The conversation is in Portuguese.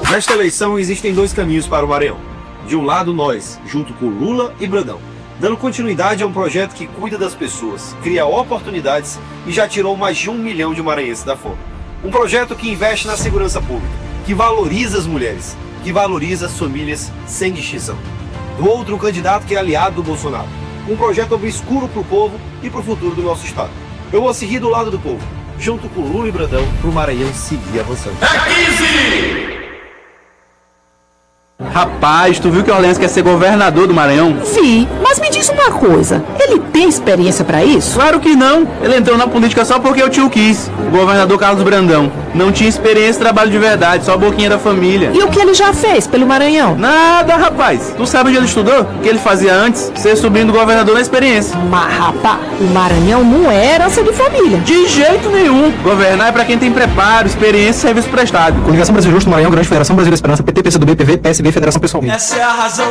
Nesta eleição existem dois caminhos para o Maranhão. De um lado nós, junto com Lula e Brandão, dando continuidade a um projeto que cuida das pessoas, cria oportunidades e já tirou mais de 1 milhão de maranhenses da fome. Um projeto que investe na segurança pública, que valoriza as mulheres, que valoriza as famílias sem distinção. Do outro, um candidato que é aliado do Bolsonaro. Um projeto obscuro para o povo e para o futuro do nosso estado. Eu vou seguir do lado do povo, junto com Lula e Brandão, para o Maranhão seguir avançando. É 15! Rapaz, tu viu que o Orleans quer ser governador do Maranhão? Vi, mas me diz uma coisa, ele tem experiência pra isso? Claro que não, ele entrou na política só porque o tio quis. O governador Carlos Brandão não tinha experiência de trabalho de verdade, só a boquinha da família. E o que ele já fez pelo Maranhão? Nada, rapaz. Tu sabe onde ele estudou? O que ele fazia antes? Ser sobrinho do governador na experiência. Mas rapaz, o Maranhão não é herança de família. De jeito nenhum. Governar é pra quem tem preparo, experiência e serviço prestado. Coligação Brasil Justo, Maranhão, Grande Federação Brasileira Esperança, PT, PCdoB, PV, PSB, Federação Pessoal. Essa é a razão.